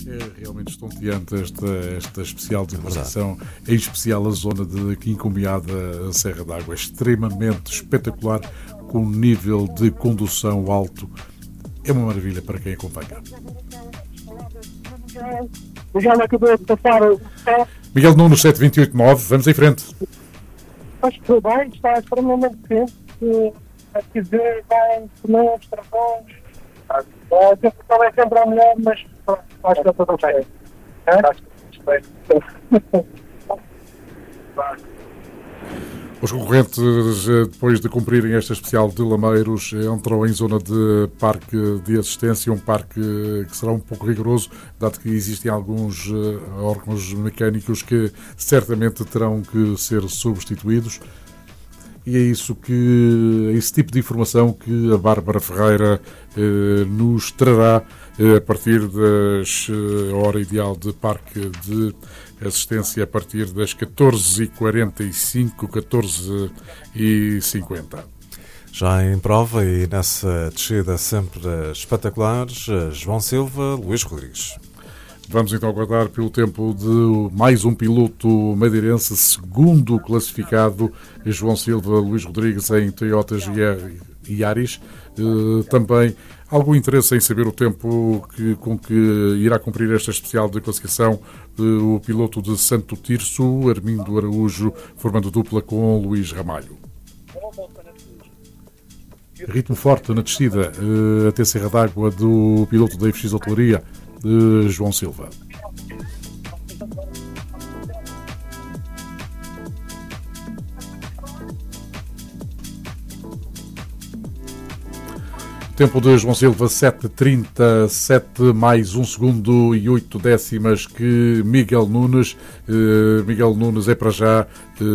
É realmente estonteante esta especial decoração, em especial a zona de Quincomeada, a Serra d'Água, é extremamente espetacular, com um nível de condução alto. É uma maravilha para quem acompanha. Miguel acabou de passar o stop. Miguel Nunes, 7289, vamos em frente. Acho que foi bem, está extremamente quente. A dizer, bem, pneus, travões. A sensação é sempre a melhor, mas acho que está tudo bem. Acho que está bem. Os concorrentes, depois de cumprirem esta especial de Lameiros, entram em zona de parque de assistência, um parque que será um pouco rigoroso, dado que existem alguns órgãos mecânicos que certamente terão que ser substituídos. E é esse tipo de informação que a Bárbara Ferreira nos trará a partir das hora ideal de parque de assistência, a partir das 14h45, 14h50. Já em prova e nessa descida sempre espetacular, João Silva, Luís Rodrigues. Vamos então aguardar pelo tempo de mais um piloto madeirense, segundo classificado, João Silva, Luís Rodrigues em Toyota GR e Yaris. Também algum interesse em saber o tempo com que irá cumprir esta especial de classificação o piloto de Santo Tirso, Armindo Araújo, formando dupla com Luís Ramalho. Ritmo forte na descida até Serra d'Água do piloto da FX Hotelaria, João Silva. Tempo de João Silva, 7:37, mais 1 segundo e 8 décimas que Miguel Nunes. Miguel Nunes é para já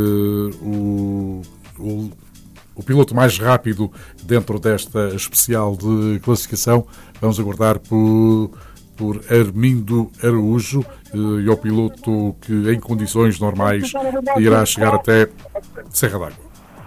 o piloto mais rápido dentro desta especial de classificação. Vamos aguardar por Armindo Araújo e ao piloto que em condições normais irá chegar até Serra d'Água.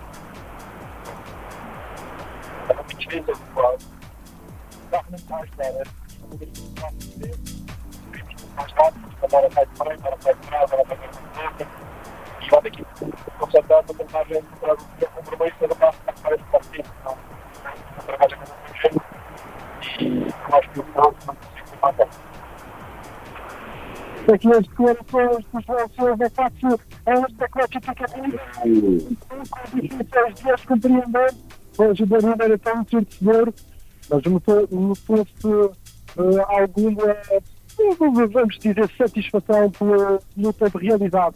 Aqui as declarações dos João de facto, esta classificação com difíceis de as compreender, pois o barulho era tão enriquecedor, mas notou-se alguma, vamos dizer, satisfação pela luta realizada.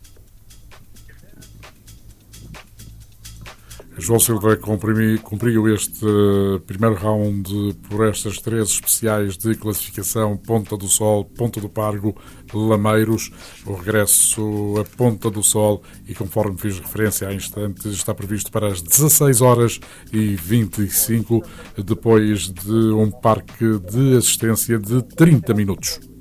João Silva cumpriu este primeiro round por estas 3 especiais de classificação: Ponta do Sol, Ponta do Pargo, Lameiros. O regresso a Ponta do Sol, e conforme fiz referência há instantes, está previsto para as 16h25, depois de um parque de assistência de 30 minutos.